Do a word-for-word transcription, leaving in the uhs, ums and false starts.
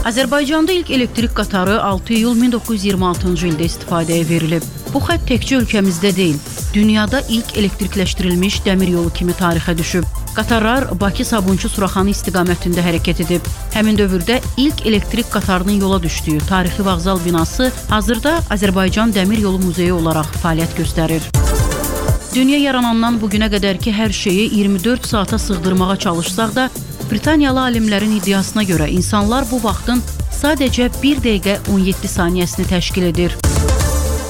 Azərbaycanda ilk elektrik qatarı altı iyul min doqquz yüz iyirmi altıncı ildə istifadəyə verilib. Bu xətt təkcə ölkəmizdə deyil, dünyada ilk elektrikləşdirilmiş dəmir yolu kimi tarixə düşüb. Qatarlar Bakı-Sabunçu Suraxanı istiqamətində hərəkət edib. Həmin dövrdə ilk elektrik qatarının yola düşdüyü tarixi vağzal binası hazırda Azərbaycan Dəmir Yolu Muzeyi olaraq fəaliyyət göstərir. Dünya yaranandan bugünə qədərki hər şeyi iyirmi dörd saata sığdırmağa çalışsaq da, Britaniyalı alimlərin iddiasına görə insanlar bu vaxtın sadəcə bir dəqiqə on yeddi saniyəsini təşkil edir.